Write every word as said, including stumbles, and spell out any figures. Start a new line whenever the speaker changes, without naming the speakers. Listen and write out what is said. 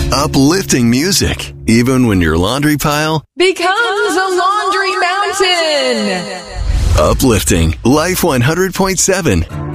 Uplifting music, even when your laundry pile
becomes a laundry mountain.
Uplifting Life one hundred point seven.